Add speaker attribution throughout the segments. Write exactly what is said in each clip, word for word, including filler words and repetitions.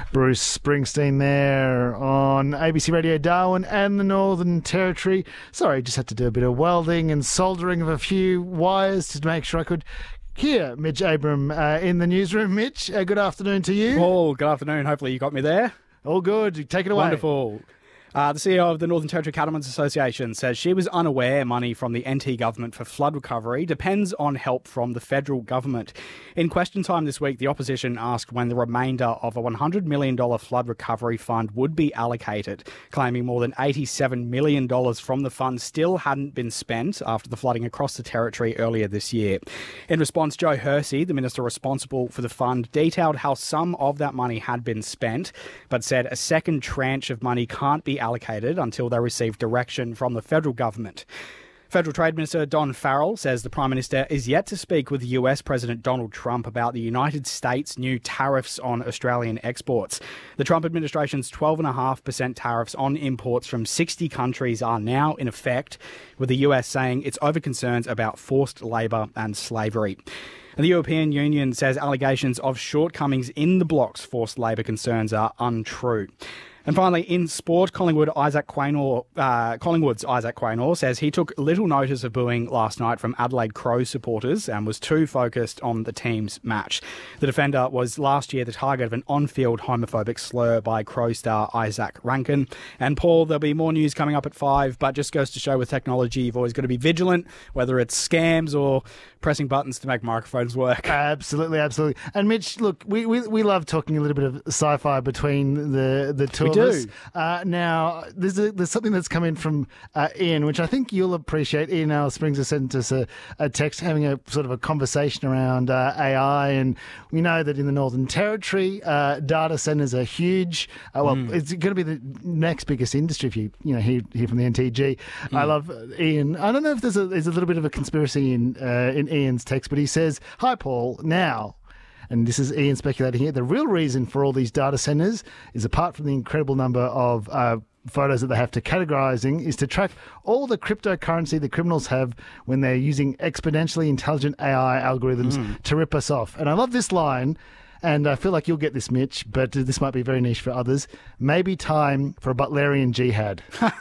Speaker 1: Bruce Springsteen there on A B C Radio Darwin and the Northern Territory. Sorry, just had to do a bit of welding and soldering of a few wires to make sure I could hear Mitch Abram uh, in the newsroom. Mitch, uh, good afternoon to you.
Speaker 2: Paul, good afternoon. Hopefully you got me there.
Speaker 1: All good. Take it away.
Speaker 2: Wonderful. Uh, the C E O of the Northern Territory Cattlemen's Association says she was unaware money from the N T government for flood recovery depends on help from the federal government. In question time this week, the opposition asked when the remainder of a one hundred million dollars flood recovery fund would be allocated, claiming more than eighty-seven million dollars from the fund still hadn't been spent after the flooding across the territory earlier this year. In response, Joe Hersey, the minister responsible for the fund, detailed how some of that money had been spent, but said a second tranche of money can't be allocated until they receive direction from the federal government. Federal Trade Minister Don Farrell says the Prime Minister is yet to speak with U S President Donald Trump about the United States' new tariffs on Australian exports. The Trump administration's twelve point five percent tariffs on imports from sixty countries are now in effect, with the U S saying it's over concerns about forced labour and slavery. And the European Union says allegations of shortcomings in the bloc's forced labour concerns are untrue. And finally, in sport, Collingwood Isaac Quaynor, uh, Collingwood's Isaac Quaynor says he took little notice of booing last night from Adelaide Crows supporters and was too focused on the team's match. The defender was last year the target of an on-field homophobic slur by Crow star Isaac Rankin. And Paul, there'll be more news coming up at five, but just goes to show with technology, you've always got to be vigilant, whether it's scams or pressing buttons to make microphones work.
Speaker 1: Absolutely, absolutely. And Mitch, look, we, we, we love talking a little bit of sci-fi between the, the two
Speaker 2: We
Speaker 1: of
Speaker 2: do.
Speaker 1: us. Uh, now, there's, a, there's something that's come in from uh, Ian, which I think you'll appreciate. Ian Alice Springs has sent us a, a text having a sort of a conversation around uh, A I, and we know that in the Northern Territory, uh, data centres are huge. Uh, well, mm. it's going to be the next biggest industry if you, you know, hear, hear from the N T G. Mm. I love Ian. I don't know if there's a, there's a little bit of a conspiracy in uh, in Ian's text, but he says, "Hi, Paul. Now," and this is Ian speculating here, "the real reason for all these data centres is, apart from the incredible number of uh, photos that they have to categorising, is to track all the cryptocurrency the criminals have when they're using exponentially intelligent A I algorithms mm. to rip us off." And I love this line, and I feel like you'll get this, Mitch, but this might be very niche for others. "Maybe time for a Butlerian jihad."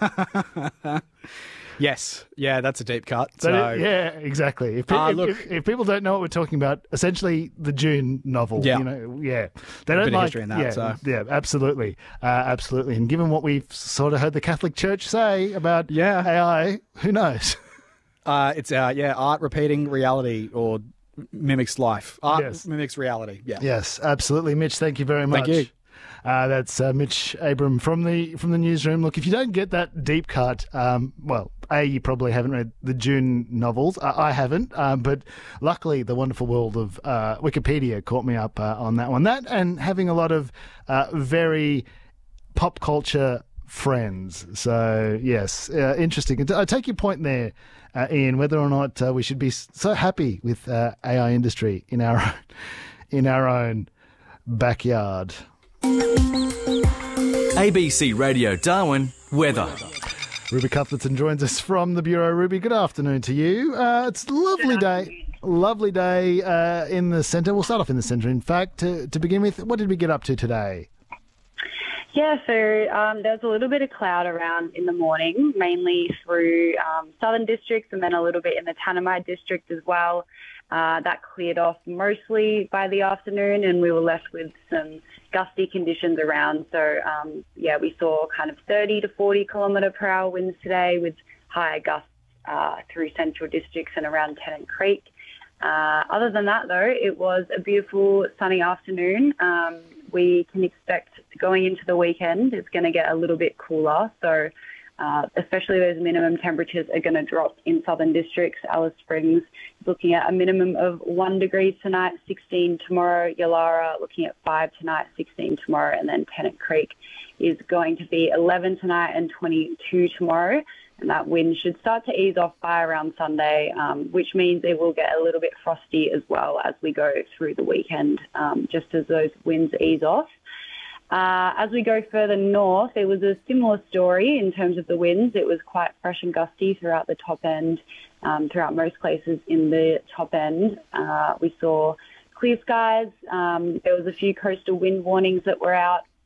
Speaker 2: Yes, yeah, that's a deep cut.
Speaker 1: So,
Speaker 2: so.
Speaker 1: Yeah, exactly. If,
Speaker 2: uh,
Speaker 1: if,
Speaker 2: look,
Speaker 1: if, if people don't know what we're talking about, essentially the Dune novel.
Speaker 2: Yeah,
Speaker 1: you know, yeah, they
Speaker 2: a
Speaker 1: don't
Speaker 2: bit
Speaker 1: like.
Speaker 2: of history in that,
Speaker 1: yeah,
Speaker 2: so.
Speaker 1: yeah, absolutely, uh, absolutely. And given what we've sort of heard the Catholic Church say about
Speaker 2: yeah.
Speaker 1: A I, who knows?
Speaker 2: Uh, it's uh, yeah, art repeating reality or mimics life. Art
Speaker 1: yes.
Speaker 2: mimics reality. Yeah.
Speaker 1: Yes, absolutely, Mitch. Thank you very much.
Speaker 2: Thank you.
Speaker 1: Uh, that's uh, Mitch Abram from the from the newsroom. Look, if you don't get that deep cut, um, well, A, you probably haven't read the Dune novels. Uh, I haven't, um, but luckily the wonderful world of uh, Wikipedia caught me up uh, on that one. That and having a lot of uh, very pop culture friends. So, yes, uh, interesting. I take your point there, uh, Ian, whether or not uh, we should be so happy with uh, A I industry in our own, in our own backyard.
Speaker 3: A B C Radio Darwin weather.
Speaker 1: Ruby Cuthbertson joins us from the Bureau. Ruby, good afternoon to you. Uh, it's a lovely day, lovely day uh, in the centre. We'll start off in the centre, in fact. To, to begin with, what did we get up to today?
Speaker 4: Yeah, so um, there was a little bit of cloud around in the morning, mainly through um, southern districts and then a little bit in the Tanami district as well. Uh, that cleared off mostly by the afternoon, and we were left with some gusty conditions around. So, um, yeah, we saw kind of thirty to forty kilometre per hour winds today with higher gusts uh, through central districts and around Tennant Creek. Uh, other than that, though, it was a beautiful sunny afternoon. Um, we can expect going into the weekend, it's going to get a little bit cooler. So uh, especially those minimum temperatures are going to drop in southern districts. Alice Springs is looking at a minimum of one degree tonight, sixteen tomorrow. Yalara looking at five tonight, sixteen tomorrow. And then Tennant Creek is going to be eleven tonight and twenty-two tomorrow. And that wind should start to ease off by around Sunday, um, which means it will get a little bit frosty as well as we go through the weekend, um, just as those winds ease off. Uh, as we go further north, it was a similar story in terms of the winds. It was quite fresh and gusty throughout the top end, um, throughout most places in the top end. Uh, we saw clear skies. Um, there was a few coastal wind warnings that were out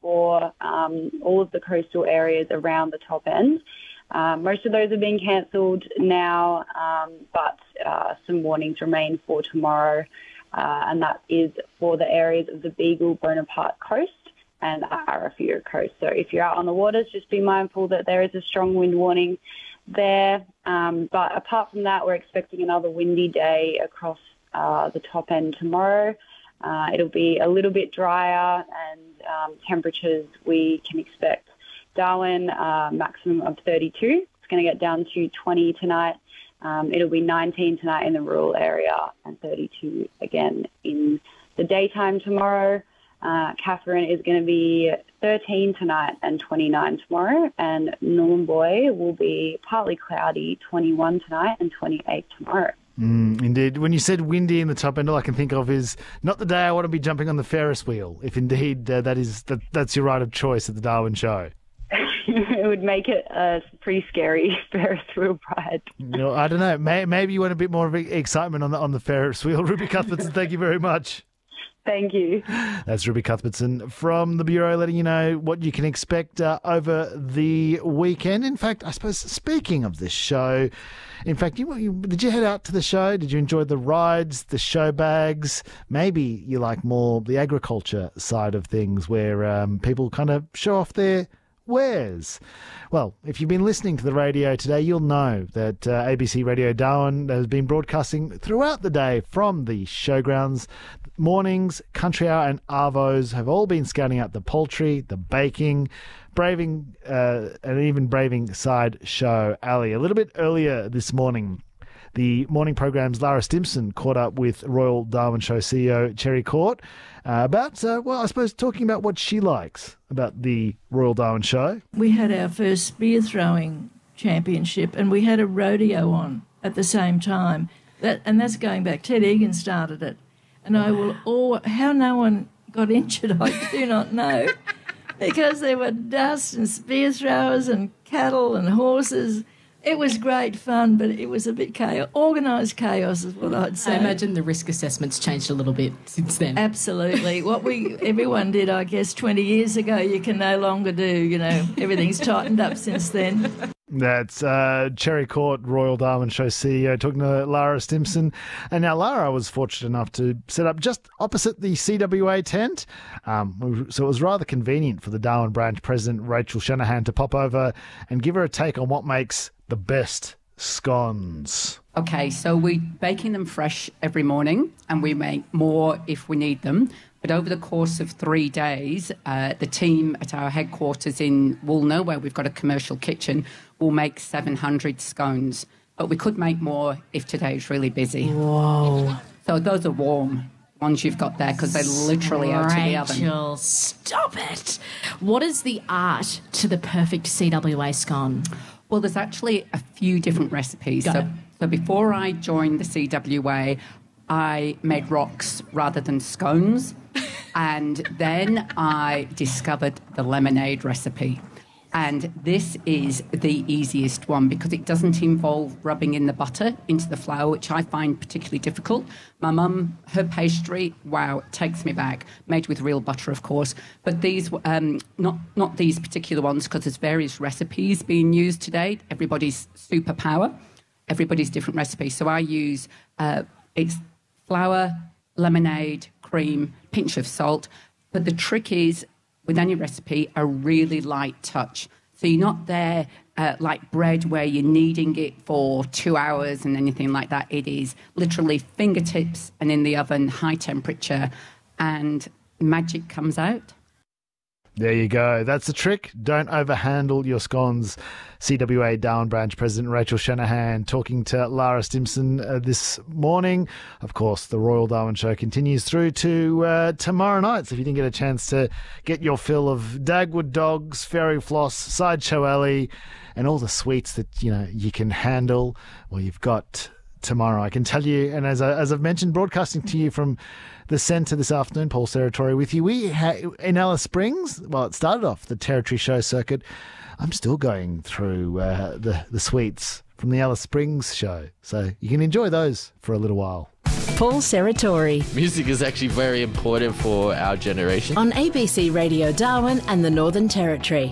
Speaker 4: for um, all of the coastal areas around the top end. Uh, most of those are being cancelled now, um, but uh, some warnings remain for tomorrow, uh, and that is for the areas of the Beagle Bonaparte coast and Arafura coast. So if you're out on the waters, just be mindful that there is a strong wind warning there. Um, but apart from that, we're expecting another windy day across uh, the top end tomorrow. Uh, it'll be a little bit drier, and um, temperatures we can expect Darwin, uh, maximum of thirty-two. It's going to get down to twenty tonight. Um, it'll be nineteen tonight in the rural area and thirty-two again in the daytime tomorrow. Uh, Catherine is going to be thirteen tonight and twenty-nine tomorrow, and Nhulunbuy will be partly cloudy, twenty-one tonight and twenty-eight tomorrow.
Speaker 1: Mm, indeed. When you said windy in the top end, all I can think of is not the day I want to be jumping on the Ferris wheel, if indeed uh, that is that, that's your right of choice at the Darwin show.
Speaker 4: It would make it a pretty scary Ferris wheel ride.
Speaker 1: You know, I don't know. May, maybe you want a bit more of excitement on the on the Ferris wheel. Ruby Cuthbertson, thank you very much.
Speaker 4: Thank you.
Speaker 1: That's Ruby Cuthbertson from the Bureau, letting you know what you can expect uh, over the weekend. In fact, I suppose, speaking of this show, in fact, you, you, did you head out to the show? Did you enjoy the rides, the show bags? Maybe you like more the agriculture side of things, where um, people kind of show off their wares. Well, if you've been listening to the radio today, you'll know that uh, A B C Radio Darwin has been broadcasting throughout the day from the showgrounds. Mornings, Country Hour and Arvos have all been scouting out the poultry, the baking, braving, uh, and even braving Side Show Alley. A little bit earlier this morning, the morning program's Lara Stimson caught up with Royal Darwin Show C E O Cherry Court uh, about, uh, well, I suppose talking about what she likes about the Royal Darwin Show.
Speaker 5: We had our first spear throwing championship, and we had a rodeo on at the same time. That, and that's going back. Ted Egan started it. And I will all how no one got injured, I do not know, because there were dust and spear throwers and cattle and horses. It was great fun, but it was a bit chaos. Organised chaos is what I'd say.
Speaker 6: I imagine the risk assessments changed a little bit since then.
Speaker 5: Absolutely. What we everyone did, I guess, twenty years ago, you can no longer do. You know, everything's tightened up since then.
Speaker 1: That's uh, Cherry Court, Royal Darwin Show C E O, talking to Lara Stimson. And now Lara was fortunate enough to set up just opposite the C W A tent. Um, so it was rather convenient for the Darwin branch president, Rachel Shanahan, to pop over and give her a take on what makes the best scones.
Speaker 7: Okay, so we're baking them fresh every morning, and we make more if we need them. But over the course of three days, uh, the team at our headquarters in Woolner, where we've got a commercial kitchen, will make seven hundred scones. But we could make more if today's really busy.
Speaker 6: Whoa.
Speaker 7: So those are warm ones you've got there, because they're literally out of the oven.
Speaker 6: Rachel, stop it. What is the art to the perfect C W A scone?
Speaker 7: Well, there's actually a few different recipes.
Speaker 6: Go.
Speaker 7: So, so before I joined the C W A, I made rocks rather than scones. And then I discovered the lemonade recipe. And this is the easiest one because it doesn't involve rubbing in the butter into the flour, which I find particularly difficult. My mum, her pastry, wow, it takes me back. Made with real butter, of course. But these, um, not, not these particular ones, because there's various recipes being used today. Everybody's superpower. Everybody's different recipes. So I use, uh, it's flour, lemonade, cream, pinch of salt. But the trick is, with any recipe, a really light touch. So you're not there uh, like bread where you're kneading it for two hours and anything like that. It is literally fingertips and in the oven, high temperature, and magic comes out.
Speaker 1: There you go. That's the trick. Don't overhandle your scones. C W A Darwin Branch President Rachel Shanahan talking to Lara Stimson uh, this morning. Of course, the Royal Darwin Show continues through to uh, tomorrow night. So if you didn't get a chance to get your fill of Dagwood Dogs, Fairy Floss, Sideshow Alley, and all the sweets that you know you can handle, well, you've got tomorrow, I can tell you. And as, I, as I've mentioned, broadcasting to you from the centre this afternoon, Paul Territory with you. We ha- in Alice Springs, well, it started off the Territory Show circuit. I'm still going through uh, the, the sweets from the Alice Springs show. So you can enjoy those for a little while.
Speaker 8: Paul Serratori.
Speaker 9: Music is actually very important for our generation.
Speaker 8: On A B C Radio Darwin and the Northern Territory.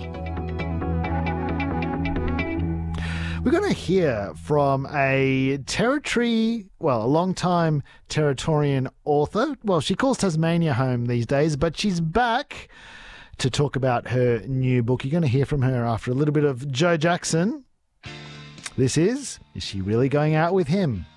Speaker 1: We're going to hear from a Territory, well, a long-time Territorian author. Well, she calls Tasmania home these days, but she's back to talk about her new book. You're going to hear from her after a little bit of Joe Jackson. This is, Is She Really Going Out With Him?